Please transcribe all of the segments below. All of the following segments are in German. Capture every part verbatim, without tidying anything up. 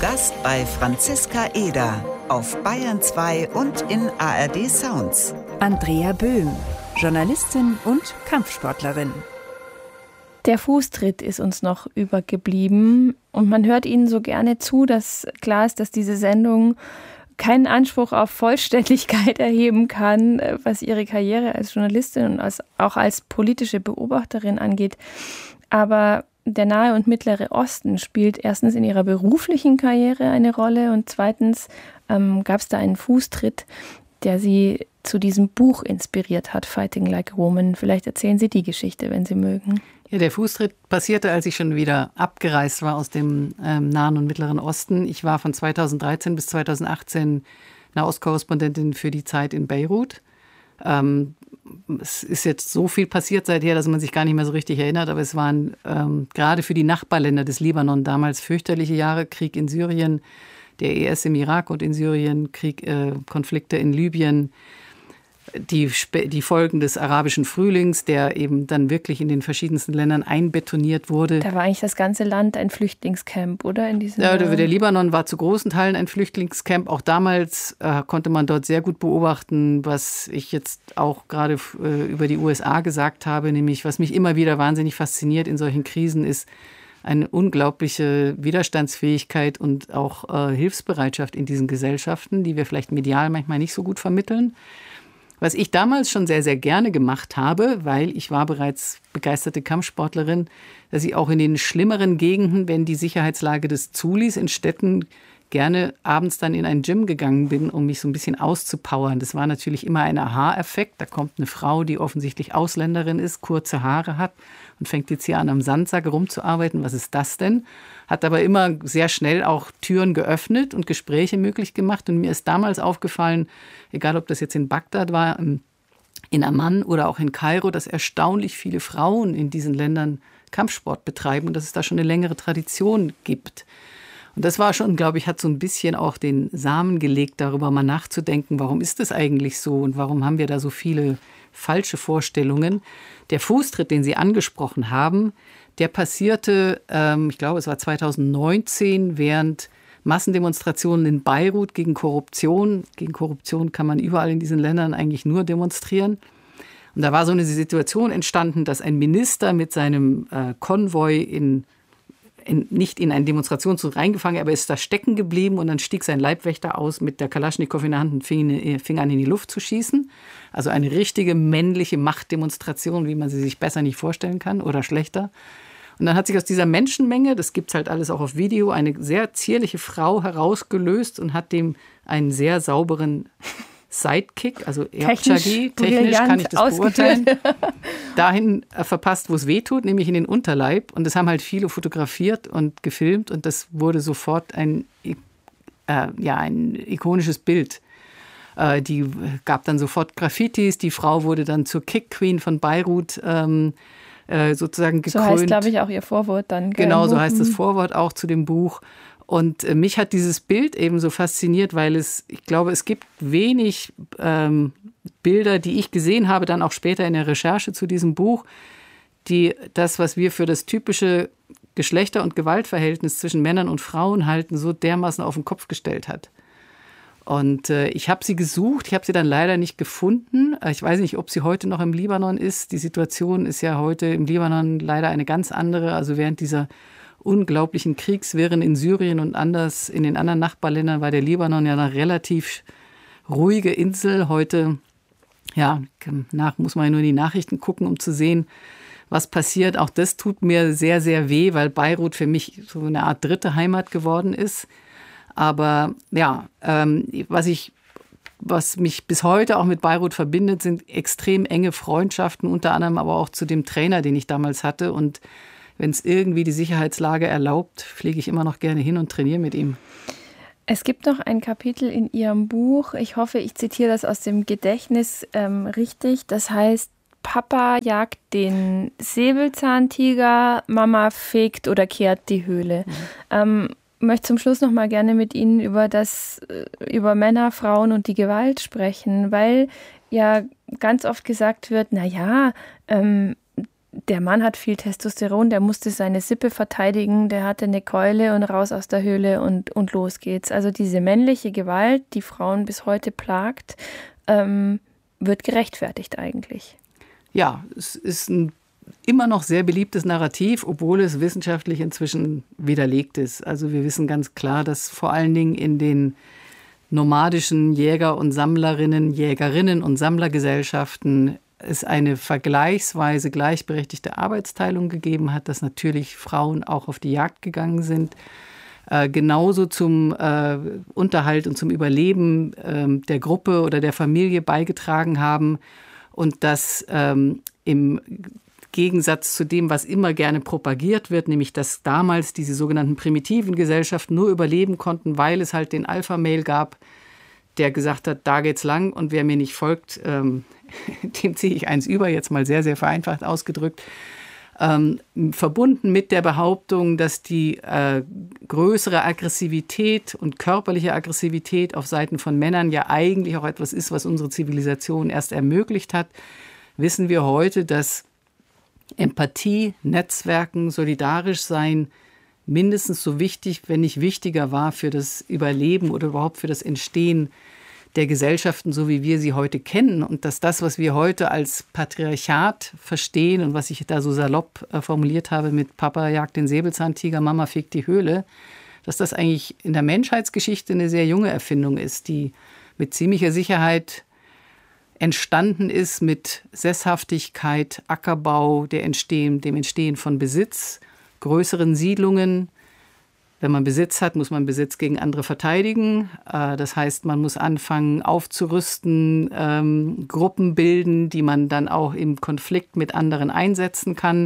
Gast bei Franziska Eder auf Bayern zwei und in A R D Sounds. Andrea Böhm, Journalistin und Kampfsportlerin. Der Fußtritt ist uns noch übergeblieben und man hört Ihnen so gerne zu, dass klar ist, dass diese Sendung keinen Anspruch auf Vollständigkeit erheben kann, was Ihre Karriere als Journalistin und als, auch als politische Beobachterin angeht. Aber der Nahe und Mittlere Osten spielt erstens in Ihrer beruflichen Karriere eine Rolle und zweitens ähm, gab es da einen Fußtritt, der Sie zu diesem Buch inspiriert hat, Fighting Like a Woman. Vielleicht erzählen Sie die Geschichte, wenn Sie mögen. Ja, der Fußtritt passierte, als ich schon wieder abgereist war aus dem ähm, Nahen und Mittleren Osten. Ich war von zweitausenddreizehn bis zweitausendachtzehn Nahostkorrespondentin für die Zeit in Beirut. Ähm, es ist jetzt so viel passiert seither, dass man sich gar nicht mehr so richtig erinnert, aber es waren ähm, gerade für die Nachbarländer des Libanon damals fürchterliche Jahre, Krieg in Syrien, der I S im Irak und in Syrien, Krieg, äh, Konflikte in Libyen, die, die Folgen des arabischen Frühlings, der eben dann wirklich in den verschiedensten Ländern einbetoniert wurde. Da war eigentlich das ganze Land ein Flüchtlingscamp, oder? In diesem ja, der Libanon war zu großen Teilen ein Flüchtlingscamp. Auch damals äh, konnte man dort sehr gut beobachten, was ich jetzt auch gerade äh, über die U S A gesagt habe, nämlich was mich immer wieder wahnsinnig fasziniert in solchen Krisen ist, eine unglaubliche Widerstandsfähigkeit und auch äh, Hilfsbereitschaft in diesen Gesellschaften, die wir vielleicht medial manchmal nicht so gut vermitteln. Was ich damals schon sehr, sehr gerne gemacht habe, weil ich war bereits begeisterte Kampfsportlerin, dass ich auch in den schlimmeren Gegenden, wenn die Sicherheitslage das zuließ, in Städten gerne abends dann in ein Gym gegangen bin, um mich so ein bisschen auszupowern. Das war natürlich immer ein Aha-Effekt. Da kommt eine Frau, die offensichtlich Ausländerin ist, kurze Haare hat und fängt jetzt hier an, am Sandsack rumzuarbeiten. Was ist das denn? Hat aber immer sehr schnell auch Türen geöffnet und Gespräche möglich gemacht. Und mir ist damals aufgefallen, egal ob das jetzt in Bagdad war, in Amman oder auch in Kairo, dass erstaunlich viele Frauen in diesen Ländern Kampfsport betreiben und dass es da schon eine längere Tradition gibt. Und das war schon, glaube ich, hat so ein bisschen auch den Samen gelegt, darüber mal nachzudenken, warum ist das eigentlich so und warum haben wir da so viele falsche Vorstellungen. Der Fußtritt, den Sie angesprochen haben, der passierte, ähm, ich glaube, es war zweitausendneunzehn, während Massendemonstrationen in Beirut gegen Korruption. Gegen Korruption kann man überall in diesen Ländern eigentlich nur demonstrieren. Und da war so eine Situation entstanden, dass ein Minister mit seinem äh, Konvoi in In, nicht in eine Demonstrationszug reingefangen, aber ist da stecken geblieben und dann stieg sein Leibwächter aus mit der Kalaschnikow in der Hand und fing, fing an, in die Luft zu schießen. Also eine richtige männliche Machtdemonstration, wie man sie sich besser nicht vorstellen kann oder schlechter. Und dann hat sich aus dieser Menschenmenge, das gibt's halt alles auch auf Video, eine sehr zierliche Frau herausgelöst und hat dem einen sehr sauberen Sidekick, also Erbchagi, technisch kann ich das beurteilen, dahin verpasst, wo es weh tut, nämlich in den Unterleib. Und das haben halt viele fotografiert und gefilmt und das wurde sofort ein, äh, ja, ein ikonisches Bild. Äh, die gab dann sofort Graffitis, die Frau wurde dann zur Kick Queen von Beirut ähm, äh, sozusagen gekrönt. So heißt, glaube ich, auch ihr Vorwort dann. Gell? Genau, so heißt das Vorwort auch zu dem Buch. Und äh, mich hat dieses Bild eben so fasziniert, weil es, ich glaube, es gibt wenig ähm, Bilder, die ich gesehen habe, dann auch später in der Recherche zu diesem Buch, die das, was wir für das typische Geschlechter- und Gewaltverhältnis zwischen Männern und Frauen halten, so dermaßen auf den Kopf gestellt hat. Und äh, ich habe sie gesucht, ich habe sie dann leider nicht gefunden. Ich weiß nicht, ob sie heute noch im Libanon ist. Die Situation ist ja heute im Libanon leider eine ganz andere. Also während dieser unglaublichen Kriegswirren in Syrien und anders in den anderen Nachbarländern war der Libanon ja eine relativ ruhige Insel. Heute, ja, nach muss man ja nur in die Nachrichten gucken, um zu sehen, was passiert. Auch das tut mir sehr, sehr weh, weil Beirut für mich so eine Art dritte Heimat geworden ist. Aber ja, ähm, was ich, was mich bis heute auch mit Beirut verbindet, sind extrem enge Freundschaften, unter anderem aber auch zu dem Trainer, den ich damals hatte. Und wenn es irgendwie die Sicherheitslage erlaubt, fliege ich immer noch gerne hin und trainiere mit ihm. Es gibt noch ein Kapitel in Ihrem Buch, ich hoffe, ich zitiere das aus dem Gedächtnis ähm, richtig, das heißt, Papa jagt den Säbelzahntiger, Mama fegt oder kehrt die Höhle. Mhm. Ähm, ich möchte zum Schluss noch mal gerne mit Ihnen über das, über Männer, Frauen und die Gewalt sprechen, weil ja ganz oft gesagt wird, na ja, ähm, der Mann hat viel Testosteron, der musste seine Sippe verteidigen, der hatte eine Keule und raus aus der Höhle und, und los geht's. Also diese männliche Gewalt, die Frauen bis heute plagt, ähm, wird gerechtfertigt eigentlich. Ja, es ist ein immer noch sehr beliebtes Narrativ, obwohl es wissenschaftlich inzwischen widerlegt ist. Also wir wissen ganz klar, dass vor allen Dingen in den nomadischen Jäger- und Sammlerinnen, Jägerinnen und Sammlergesellschaften es eine vergleichsweise gleichberechtigte Arbeitsteilung gegeben hat, dass natürlich Frauen auch auf die Jagd gegangen sind, äh, genauso zum äh, Unterhalt und zum Überleben äh, der Gruppe oder der Familie beigetragen haben und dass ähm, im Gegensatz zu dem, was immer gerne propagiert wird, nämlich dass damals diese sogenannten primitiven Gesellschaften nur überleben konnten, weil es halt den Alpha-Male gab, der gesagt hat, da geht's lang und wer mir nicht folgt, ähm, dem ziehe ich eins über, jetzt mal sehr, sehr vereinfacht ausgedrückt. Ähm, verbunden mit der Behauptung, dass die äh, größere Aggressivität und körperliche Aggressivität auf Seiten von Männern ja eigentlich auch etwas ist, was unsere Zivilisation erst ermöglicht hat, wissen wir heute, dass Empathie, Netzwerken, solidarisch sein mindestens so wichtig, wenn nicht wichtiger war für das Überleben oder überhaupt für das Entstehen der Gesellschaften, so wie wir sie heute kennen. Und dass das, was wir heute als Patriarchat verstehen und was ich da so salopp äh, formuliert habe mit Papa jagt den Säbelzahntiger, Mama fegt die Höhle, dass das eigentlich in der Menschheitsgeschichte eine sehr junge Erfindung ist, die mit ziemlicher Sicherheit entstanden ist mit Sesshaftigkeit, Ackerbau, der Entstehen, dem Entstehen von Besitz, größeren Siedlungen. Wenn man Besitz hat, muss man Besitz gegen andere verteidigen. Das heißt, man muss anfangen aufzurüsten, ähm, Gruppen bilden, die man dann auch im Konflikt mit anderen einsetzen kann.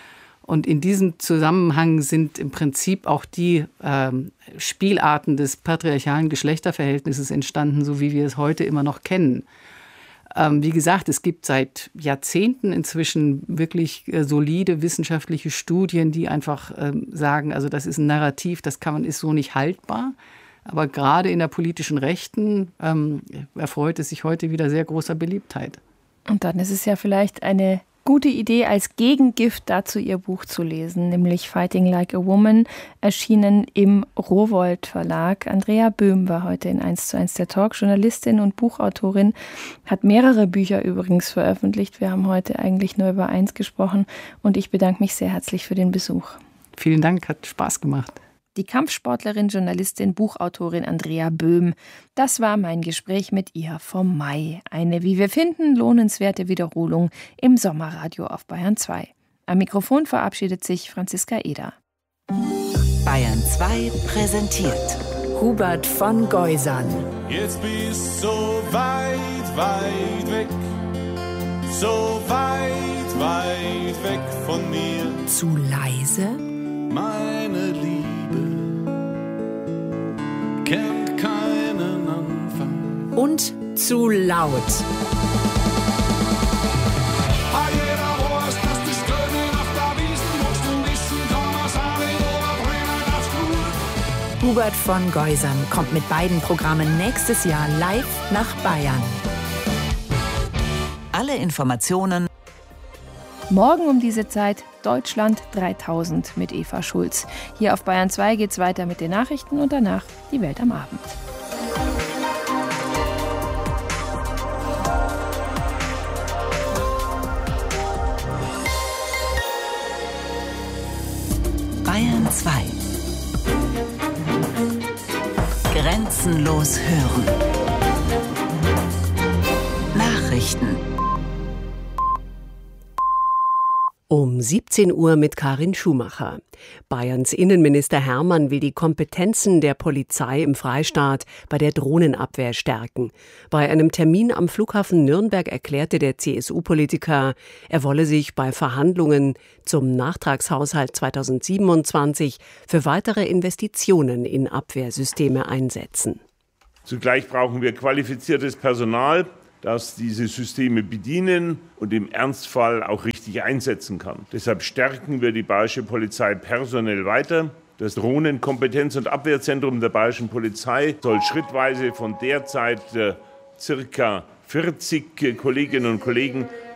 Und in diesem Zusammenhang sind im Prinzip auch die ähm, Spielarten des patriarchalen Geschlechterverhältnisses entstanden, so wie wir es heute immer noch kennen. Wie gesagt, es gibt seit Jahrzehnten inzwischen wirklich äh, solide wissenschaftliche Studien, die einfach ähm, sagen, also das ist ein Narrativ, das kann man, ist so nicht haltbar. Aber gerade in der politischen Rechten ähm, erfreut es sich heute wieder sehr großer Beliebtheit. Und dann ist es ja vielleicht eine gute Idee, als Gegengift dazu ihr Buch zu lesen, nämlich Fighting Like a Woman, erschienen im Rowohlt Verlag. Andrea Böhm war heute in eins zu eins der Talk, Journalistin und Buchautorin, hat mehrere Bücher übrigens veröffentlicht. Wir haben heute eigentlich nur über eins gesprochen und ich bedanke mich sehr herzlich für den Besuch. Vielen Dank, hat Spaß gemacht. Die Kampfsportlerin, Journalistin, Buchautorin Andrea Böhm. Das war mein Gespräch mit ihr vom Mai. Eine, wie wir finden, lohnenswerte Wiederholung im Sommerradio auf Bayern zwei. Am Mikrofon verabschiedet sich Franziska Eder. Bayern zwei präsentiert Hubert von Geusern. Jetzt bist so weit, weit weg, so weit, weit weg von mir. Zu leise? Meine Liebe kennt keinen Anfang. Und zu laut. Hubert von Geusern kommt mit beiden Programmen nächstes Jahr live nach Bayern. Alle Informationen Morgen um diese Zeit Deutschland dreitausend mit Eva Schulz. Hier auf Bayern zwei geht's weiter mit den Nachrichten und danach die Welt am Abend. Bayern zwei. Grenzenlos hören. Nachrichten. Um siebzehn Uhr mit Karin Schumacher. Bayerns Innenminister Hermann will die Kompetenzen der Polizei im Freistaat bei der Drohnenabwehr stärken. Bei einem Termin am Flughafen Nürnberg erklärte der C S U-Politiker, er wolle sich bei Verhandlungen zum Nachtragshaushalt zweitausendsiebenundzwanzig für weitere Investitionen in Abwehrsysteme einsetzen. Zugleich brauchen wir qualifiziertes Personal, das diese Systeme bedienen und im Ernstfall auch richtig einsetzen kann. Deshalb stärken wir die Bayerische Polizei personell weiter. Das Drohnenkompetenz- und Abwehrzentrum der Bayerischen Polizei soll schrittweise von derzeit äh, circa vierzig Kolleginnen und Kollegen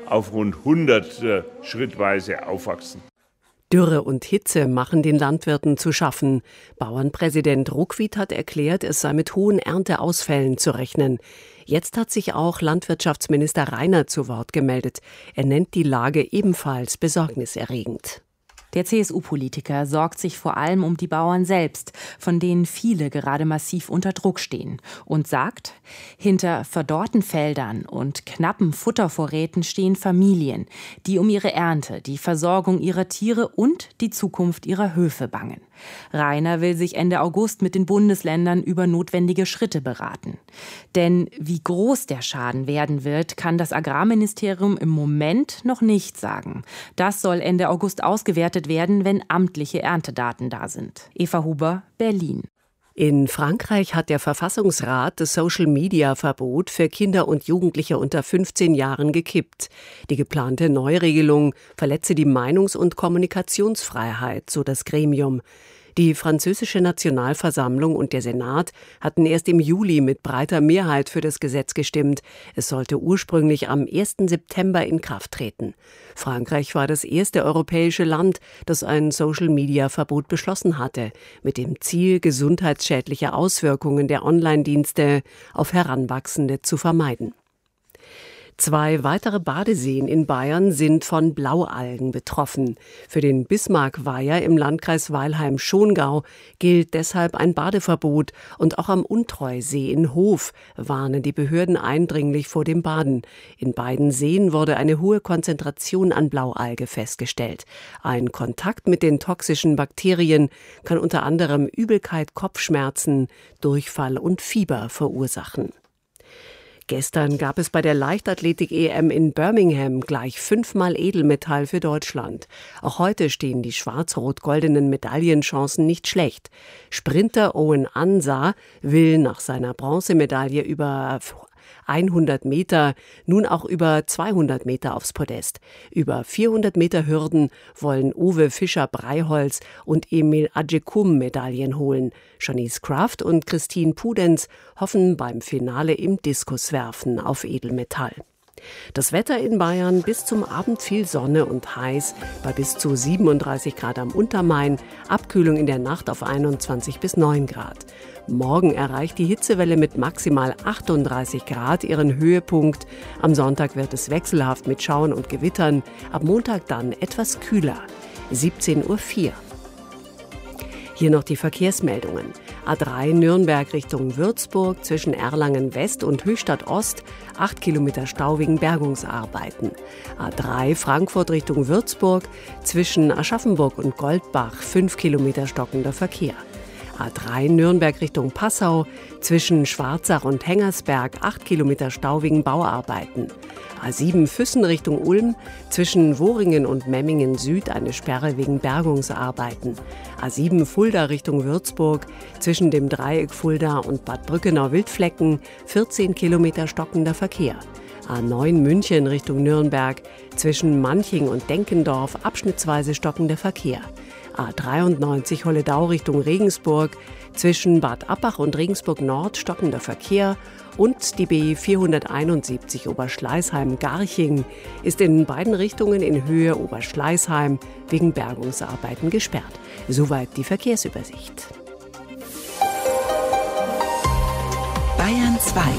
auf rund hundert äh, schrittweise aufwachsen. Dürre und Hitze machen den Landwirten zu schaffen. Bauernpräsident Ruckwied hat erklärt, es sei mit hohen Ernteausfällen zu rechnen. Jetzt hat sich auch Landwirtschaftsminister Rainer zu Wort gemeldet. Er nennt die Lage ebenfalls besorgniserregend. Der C S U-Politiker sorgt sich vor allem um die Bauern selbst, von denen viele gerade massiv unter Druck stehen, und sagt, hinter verdorrten Feldern und knappen Futtervorräten stehen Familien, die um ihre Ernte, die Versorgung ihrer Tiere und die Zukunft ihrer Höfe bangen. Rainer will sich Ende August mit den Bundesländern über notwendige Schritte beraten. Denn wie groß der Schaden werden wird, kann das Agrarministerium im Moment noch nicht sagen. Das soll Ende August ausgewertet werden, wenn amtliche Erntedaten da sind. Eva Huber, Berlin. In Frankreich hat der Verfassungsrat das Social-Media-Verbot für Kinder und Jugendliche unter fünfzehn Jahren gekippt. Die geplante Neuregelung verletze die Meinungs- und Kommunikationsfreiheit, so das Gremium. Die französische Nationalversammlung und der Senat hatten erst im Juli mit breiter Mehrheit für das Gesetz gestimmt. Es sollte ursprünglich am ersten September in Kraft treten. Frankreich war das erste europäische Land, das ein Social-Media-Verbot beschlossen hatte, mit dem Ziel, gesundheitsschädliche Auswirkungen der Online-Dienste auf Heranwachsende zu vermeiden. Zwei weitere Badeseen in Bayern sind von Blaualgen betroffen. Für den Bismarckweiher im Landkreis Weilheim-Schongau gilt deshalb ein Badeverbot. Und auch am Untreusee in Hof warnen die Behörden eindringlich vor dem Baden. In beiden Seen wurde eine hohe Konzentration an Blaualge festgestellt. Ein Kontakt mit den toxischen Bakterien kann unter anderem Übelkeit, Kopfschmerzen, Durchfall und Fieber verursachen. Gestern gab es bei der Leichtathletik-E M in Birmingham gleich fünfmal Edelmetall für Deutschland. Auch heute stehen die schwarz-rot-goldenen Medaillenchancen nicht schlecht. Sprinter Owen Ansah will nach seiner Bronzemedaille über hundert Meter, nun auch über zweihundert Meter aufs Podest. Über vierhundert Meter Hürden wollen Uwe Fischer-Breiholz und Emil Adjekum Medaillen holen. Janice Kraft und Christine Pudenz hoffen beim Finale im Diskuswerfen auf Edelmetall. Das Wetter in Bayern: bis zum Abend viel Sonne und heiß, bei bis zu siebenunddreißig Grad am Untermain, Abkühlung in der Nacht auf einundzwanzig bis neun Grad. Morgen erreicht die Hitzewelle mit maximal achtunddreißig Grad ihren Höhepunkt. Am Sonntag wird es wechselhaft mit Schauern und Gewittern, ab Montag dann etwas kühler. siebzehn Uhr vier. Hier noch die Verkehrsmeldungen. A drei Nürnberg Richtung Würzburg zwischen Erlangen West und Höchstadt Ost, acht Kilometer Stau wegen Bergungsarbeiten. A drei Frankfurt Richtung Würzburg zwischen Aschaffenburg und Goldbach, fünf Kilometer stockender Verkehr. A drei Nürnberg Richtung Passau zwischen Schwarzach und Hengersberg, acht Kilometer Stau wegen Bauarbeiten. A sieben Füssen Richtung Ulm zwischen Woringen und Memmingen Süd eine Sperre wegen Bergungsarbeiten. A sieben Fulda Richtung Würzburg zwischen dem Dreieck Fulda und Bad Brückenau-Wildflecken, vierzehn Kilometer stockender Verkehr. A neun München Richtung Nürnberg zwischen Manching und Denkendorf abschnittsweise stockender Verkehr. A dreiundneunzig Holledau Richtung Regensburg zwischen Bad Abbach und Regensburg Nord stockender Verkehr. Und die B vierhunderteinundsiebzig Oberschleißheim-Garching ist in beiden Richtungen in Höhe Oberschleißheim wegen Bergungsarbeiten gesperrt. Soweit die Verkehrsübersicht. Bayern zwei.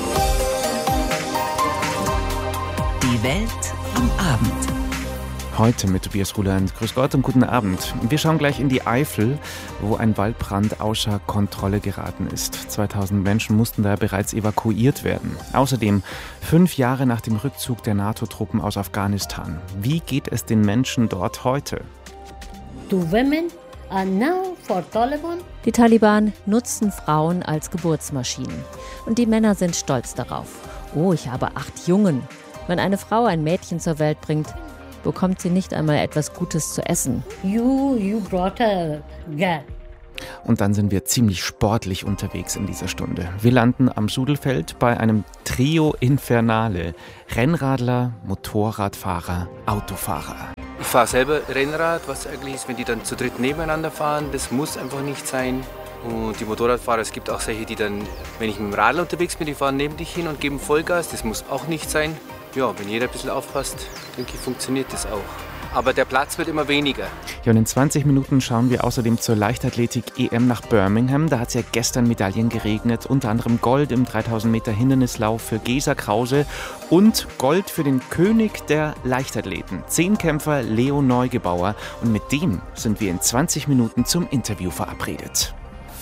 Die Welt am Abend. Heute mit Tobias Ruland. Grüß Gott und guten Abend. Wir schauen gleich in die Eifel, wo ein Waldbrand außer Kontrolle geraten ist. zweitausend Menschen mussten da bereits evakuiert werden. Außerdem fünf Jahre nach dem Rückzug der NATO-Truppen aus Afghanistan. Wie geht es den Menschen dort heute? The women are now for Taliban. Die Taliban nutzen Frauen als Geburtsmaschinen. Und die Männer sind stolz darauf. Oh, ich habe acht Jungen. Wenn eine Frau ein Mädchen zur Welt bringt, bekommt sie nicht einmal etwas Gutes zu essen. You, you brought a girl. Und dann sind wir ziemlich sportlich unterwegs in dieser Stunde. Wir landen am Sudelfeld bei einem Trio Infernale. Rennradler, Motorradfahrer, Autofahrer. Ich fahre selber Rennrad, was eigentlich ist, wenn die dann zu dritt nebeneinander fahren. Das muss einfach nicht sein. Und die Motorradfahrer, es gibt auch solche, die dann, wenn ich mit dem Radl unterwegs bin, die fahren neben dich hin und geben Vollgas. Das muss auch nicht sein. ja, wenn jeder ein bisschen aufpasst, denke ich, funktioniert das auch. Aber der Platz wird immer weniger. Ja, und in zwanzig Minuten schauen wir außerdem zur Leichtathletik-E M nach Birmingham. Da hat es ja gestern Medaillen geregnet, unter anderem Gold im dreitausend Meter Hindernislauf für Gesa Krause und Gold für den König der Leichtathleten, Zehnkämpfer Leo Neugebauer. Und mit dem sind wir in zwanzig Minuten zum Interview verabredet.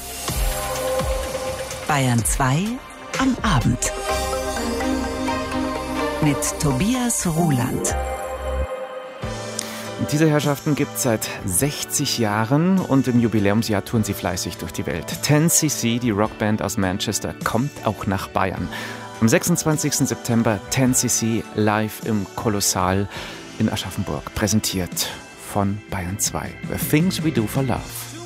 Bayern zwei am Abend mit Tobias Ruland. Diese Herrschaften gibt es seit sechzig Jahren und im Jubiläumsjahr touren sie fleißig durch die Welt. ten C C, die Rockband aus Manchester, kommt auch nach Bayern. Am sechsundzwanzigsten September ten C C live im Kolossal in Aschaffenburg, präsentiert von Bayern zwei. The Things We Do for Love.